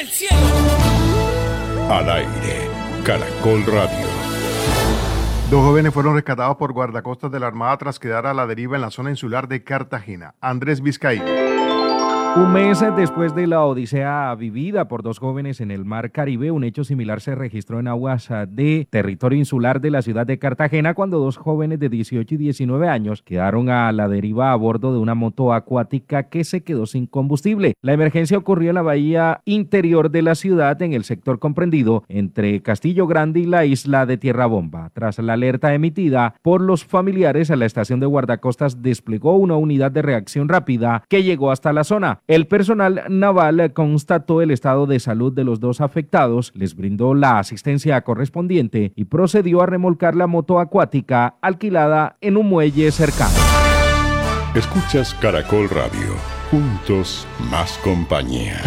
El cielo. Al aire, Caracol Radio. 2 jóvenes fueron rescatados por guardacostas de la Armada tras quedar a la deriva en la zona insular de Cartagena. Andrés Vizcaíno. Un mes después de la odisea vivida por 2 jóvenes en el Mar Caribe, un hecho similar se registró en aguas de territorio insular de la ciudad de Cartagena cuando 2 jóvenes de 18 y 19 años quedaron a la deriva a bordo de una moto acuática que se quedó sin combustible. La emergencia ocurrió en la bahía interior de la ciudad, en el sector comprendido entre Castillo Grande y la isla de Tierra Bomba. Tras la alerta emitida por los familiares, la estación de guardacostas desplegó una unidad de reacción rápida que llegó hasta la zona. El personal naval constató el estado de salud de los 2 afectados, les brindó la asistencia correspondiente y procedió a remolcar la moto acuática alquilada en un muelle cercano. Escuchas Caracol Radio. Juntos, más compañía.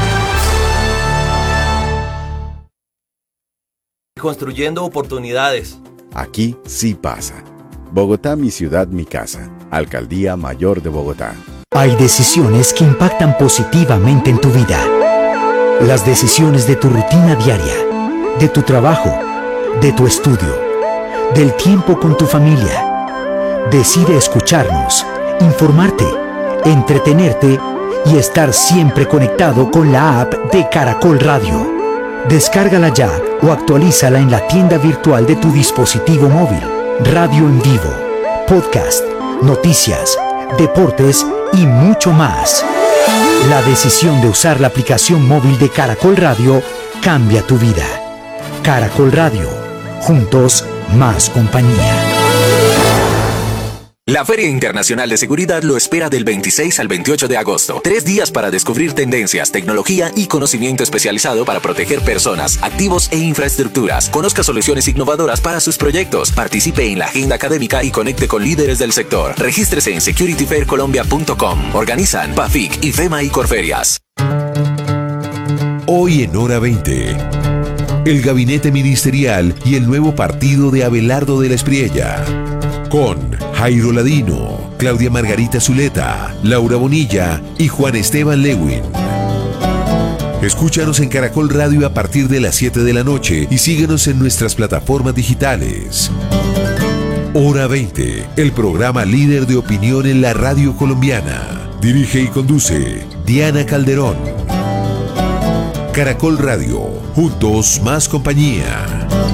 Construyendo oportunidades. Aquí sí pasa. Bogotá, mi ciudad, mi casa. Alcaldía Mayor de Bogotá. Hay decisiones que impactan positivamente en tu vida. Las decisiones de tu rutina diaria, de tu trabajo, de tu estudio, del tiempo con tu familia. Decide escucharnos, informarte, entretenerte y estar siempre conectado con la app de Caracol Radio. Descárgala ya o actualízala en la tienda virtual de tu dispositivo móvil. Radio en vivo, podcast, noticias, deportes y mucho más. La decisión de usar la aplicación móvil de Caracol Radio cambia tu vida. Caracol Radio. Juntos, más compañía. La Feria Internacional de Seguridad lo espera del 26 al 28 de agosto. 3 días para descubrir tendencias, tecnología y conocimiento especializado para proteger personas, activos e infraestructuras. Conozca soluciones innovadoras para sus proyectos. Participe en la agenda académica y conecte con líderes del sector. Regístrese en securityfaircolombia.com. Organizan PAFIC, IFEMA y Corferias. Hoy en Hora 20. El gabinete ministerial y el nuevo partido de Abelardo de la Espriella. Con Jairo Ladino, Claudia Margarita Zuleta, Laura Bonilla y Juan Esteban Lewin. Escúchanos en Caracol Radio a partir de las 7 de la noche y síguenos en nuestras plataformas digitales. Hora 20, el programa líder de opinión en la radio colombiana. Dirige y conduce Diana Calderón. Caracol Radio, juntos más compañía.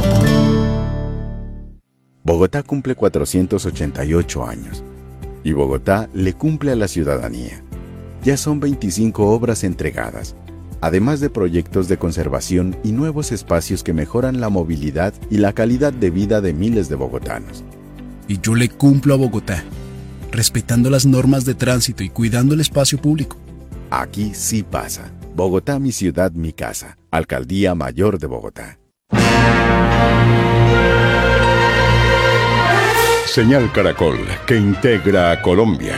Bogotá cumple 488 años y Bogotá le cumple a la ciudadanía. Ya son 25 obras entregadas, además de proyectos de conservación y nuevos espacios que mejoran la movilidad y la calidad de vida de miles de bogotanos. Y yo le cumplo a Bogotá, respetando las normas de tránsito y cuidando el espacio público. Aquí sí pasa. Bogotá, mi ciudad, mi casa. Alcaldía Mayor de Bogotá. Señal Caracol, que integra a Colombia.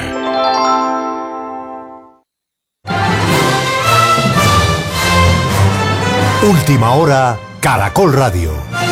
Última hora, Caracol Radio.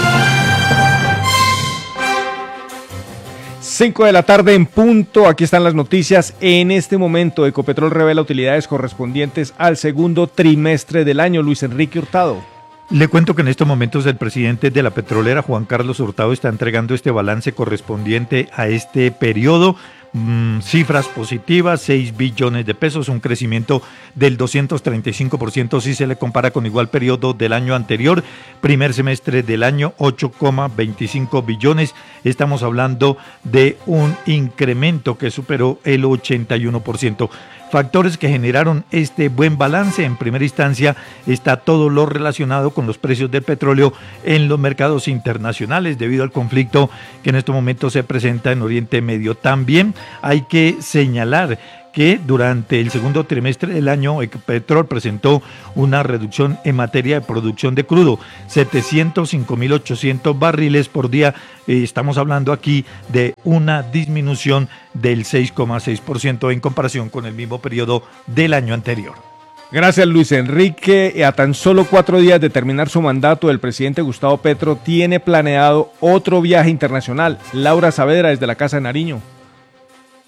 5 de la tarde en punto, aquí están las noticias. En este momento, Ecopetrol revela utilidades correspondientes al segundo trimestre del año. Luis Enrique Hurtado. Le cuento que en estos momentos el presidente de la petrolera, Juan Carlos Hurtado, está entregando este balance correspondiente a este periodo. Cifras positivas, 6 billones de pesos, un crecimiento del 235% si se le compara con igual periodo del año anterior. Primer semestre del año, 8,25 billones. Estamos hablando de un incremento que superó el 81%. Factores que generaron este buen balance. En primera instancia está todo lo relacionado con los precios del petróleo en los mercados internacionales debido al conflicto que en estos momentos se presenta en Oriente Medio. También hay que señalar que durante el segundo trimestre del año Ecopetrol presentó una reducción en materia de producción de crudo, 705.800 barriles por día. Estamos hablando aquí de una disminución del 6,6% en comparación con el mismo periodo del año anterior. Gracias, Luis Enrique. A tan solo 4 días de terminar su mandato, el presidente Gustavo Petro tiene planeado otro viaje internacional. Laura Saavedra, desde la Casa de Nariño.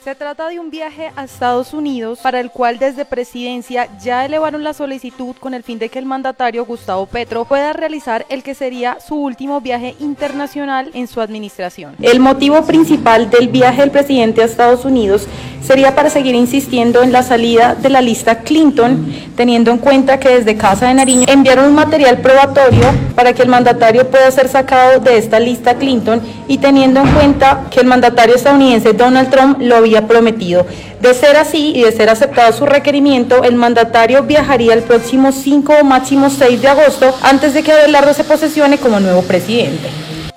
Se trata de un viaje a Estados Unidos para el cual desde Presidencia ya elevaron la solicitud con el fin de que el mandatario Gustavo Petro pueda realizar el que sería su último viaje internacional en su administración. El motivo principal del viaje del presidente a Estados Unidos sería para seguir insistiendo en la salida de la lista Clinton, teniendo en cuenta que desde Casa de Nariño enviaron un material probatorio para que el mandatario pueda ser sacado de esta lista Clinton y teniendo en cuenta que el mandatario estadounidense Donald Trump lo había prometido. De ser así y de ser aceptado su requerimiento, el mandatario viajaría el próximo 5 o máximo 6 de agosto antes de que Abelardo se posesione como nuevo presidente.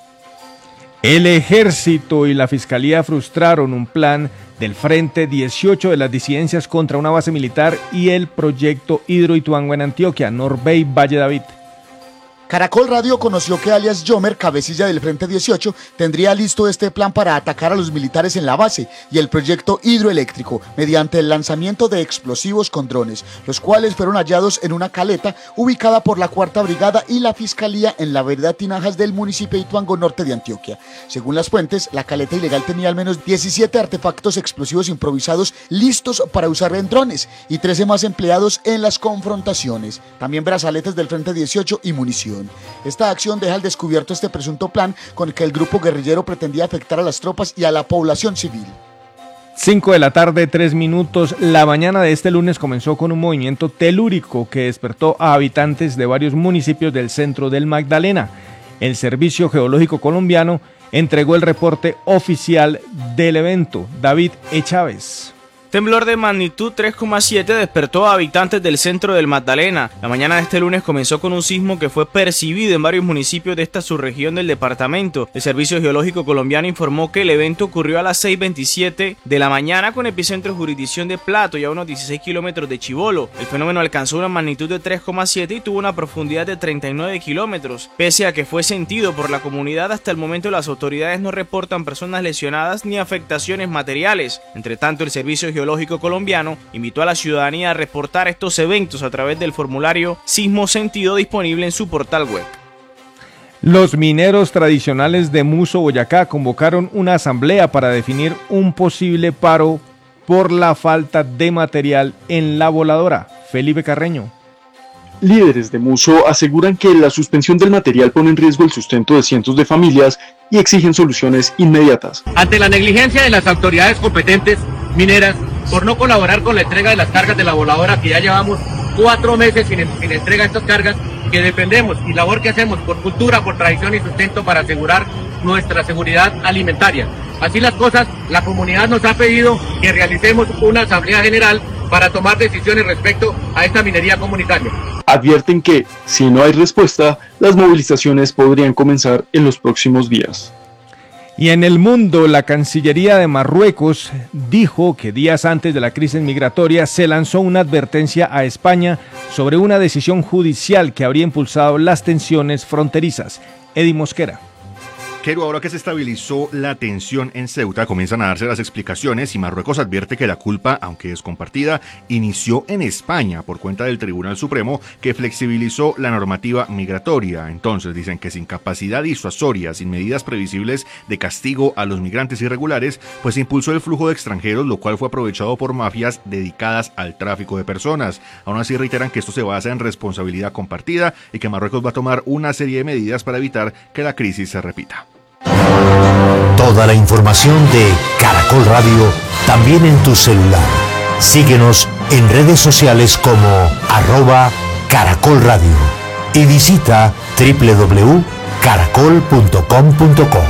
El ejército y la fiscalía frustraron un plan del Frente 18 de las disidencias contra una base militar y el proyecto Hidroituango en Antioquia, Norbey Valle David. Caracol Radio conoció que alias Yomer, cabecilla del Frente 18, tendría listo este plan para atacar a los militares en la base y el proyecto hidroeléctrico mediante el lanzamiento de explosivos con drones, los cuales fueron hallados en una caleta ubicada por la 4ª Brigada y la Fiscalía en la vereda Tinajas del municipio de Ituango Norte de Antioquia. Según las fuentes, la caleta ilegal tenía al menos 17 artefactos explosivos improvisados listos para usar en drones y 13 más empleados en las confrontaciones, también brazaletes del Frente 18 y munición. Esta acción deja al descubierto este presunto plan con el que el grupo guerrillero pretendía afectar a las tropas y a la población civil. 5 de la tarde, 3 minutos. La mañana de este lunes comenzó con un movimiento telúrico que despertó a habitantes de varios municipios del centro del Magdalena. El Servicio Geológico Colombiano entregó el reporte oficial del evento. David E. Chávez. Temblor de magnitud 3,7 despertó a habitantes del centro del Magdalena. La mañana de este lunes comenzó con un sismo que fue percibido en varios municipios de esta subregión del departamento. El Servicio Geológico Colombiano informó que el evento ocurrió a las 6:27 de la mañana con epicentro en jurisdicción de Plato y a unos 16 kilómetros de Chibolo. El fenómeno alcanzó una magnitud de 3,7 y tuvo una profundidad de 39 kilómetros. Pese a que fue sentido por la comunidad, hasta el momento las autoridades no reportan personas lesionadas ni afectaciones materiales. Entre tanto, el Servicio Geológico Colombiano invitó a la ciudadanía a reportar estos eventos a través del formulario Sismo Sentido disponible en su portal web. Los mineros tradicionales de Muso, Boyacá, convocaron una asamblea para definir un posible paro por la falta de material en la voladora. Felipe Carreño. Líderes de Muso aseguran que la suspensión del material pone en riesgo el sustento de cientos de familias y exigen soluciones inmediatas. Ante la negligencia de las autoridades competentes mineras por no colaborar con la entrega de las cargas de la voladora, que ya llevamos 4 meses sin entrega de estas cargas, que dependemos y labor que hacemos por cultura, por tradición y sustento para asegurar nuestra seguridad alimentaria. Así las cosas, la comunidad nos ha pedido que realicemos una asamblea general para tomar decisiones respecto a esta minería comunitaria. Advierten que, si no hay respuesta, las movilizaciones podrían comenzar en los próximos días. Y en el mundo, la Cancillería de Marruecos dijo que días antes de la crisis migratoria se lanzó una advertencia a España sobre una decisión judicial que habría impulsado las tensiones fronterizas. Eddie Mosquera. Quero, ahora que se estabilizó la tensión en Ceuta, comienzan a darse las explicaciones y Marruecos advierte que la culpa, aunque es compartida, inició en España por cuenta del Tribunal Supremo que flexibilizó la normativa migratoria. Entonces dicen que sin capacidad disuasoria, sin medidas previsibles de castigo a los migrantes irregulares, pues impulsó el flujo de extranjeros, lo cual fue aprovechado por mafias dedicadas al tráfico de personas. Aún así reiteran que esto se basa en responsabilidad compartida y que Marruecos va a tomar una serie de medidas para evitar que la crisis se repita. Toda la información de Caracol Radio también en tu celular. Síguenos en redes sociales como @Caracol Radio y visita www.caracol.com.co.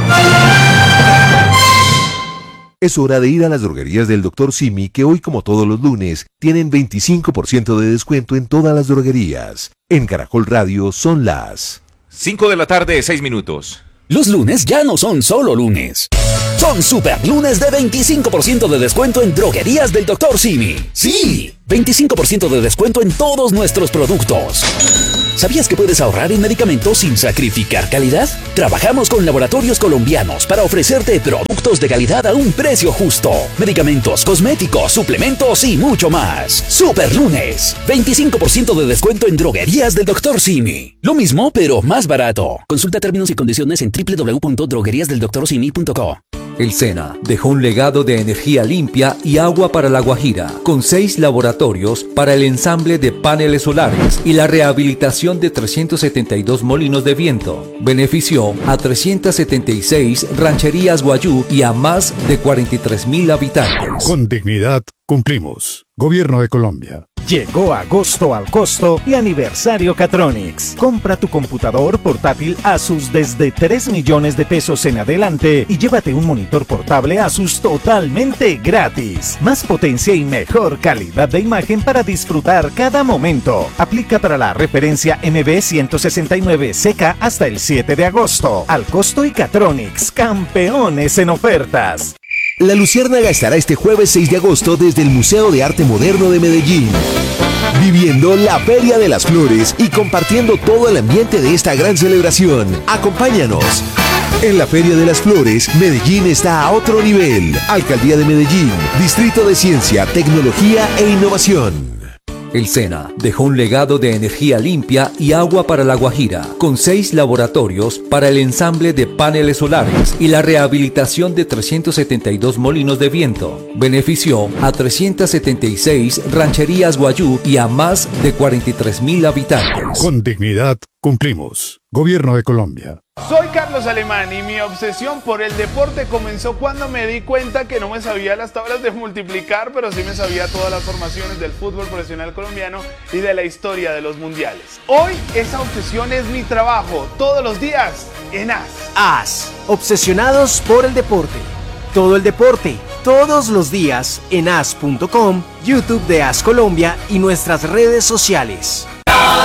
Es hora de ir a las droguerías del Dr. Simi, que hoy, como todos los lunes, tienen 25% de descuento en todas las droguerías. En Caracol Radio son las 5 de la tarde, 6 minutos. Los lunes ya no son solo lunes. Son super lunes de 25% de descuento en droguerías del Dr. Simi. ¡Sí! 25% de descuento en todos nuestros productos. ¿Sabías que puedes ahorrar en medicamentos sin sacrificar calidad? Trabajamos con laboratorios colombianos para ofrecerte productos de calidad a un precio justo. Medicamentos, cosméticos, suplementos y mucho más. Super lunes. 25% de descuento en droguerías del Dr. Simi. Lo mismo, pero más barato. Consulta términos y condiciones en www.drogueriasdeldoctorsimi.co. El SENA dejó un legado de energía limpia y agua para La Guajira, con 6 laboratorios para el ensamble de paneles solares y la rehabilitación de 372 molinos de viento. Benefició a 376 rancherías guayú y a más de 43.000 habitantes. Con dignidad cumplimos. Gobierno de Colombia. Llegó agosto al costo y aniversario Catronics. Compra tu computador portátil Asus desde 3 millones de pesos en adelante y llévate un monitor portable Asus totalmente gratis. Más potencia y mejor calidad de imagen para disfrutar cada momento. Aplica para la referencia MB169CK hasta el 7 de agosto. Al costo y Catronics, campeones en ofertas. La Luciérnaga estará este jueves 6 de agosto desde el Museo de Arte Moderno de Medellín, viviendo la Feria de las Flores y compartiendo todo el ambiente de esta gran celebración. Acompáñanos. En la Feria de las Flores, Medellín está a otro nivel. Alcaldía de Medellín, Distrito de Ciencia, Tecnología e Innovación. El SENA dejó un legado de energía limpia y agua para La Guajira, con 6 laboratorios para el ensamble de paneles solares y la rehabilitación de 372 molinos de viento. Benefició a 376 rancherías guayú y a más de 43.000 habitantes. Con dignidad cumplimos. Gobierno de Colombia. Soy Carlos Alemán y mi obsesión por el deporte comenzó cuando me di cuenta que no me sabía las tablas de multiplicar, pero sí me sabía todas las formaciones del fútbol profesional colombiano y de la historia de los mundiales. Hoy esa obsesión es mi trabajo, todos los días en AS. AS, obsesionados por el deporte. Todo el deporte, todos los días en as.com, YouTube de AS Colombia y nuestras redes sociales.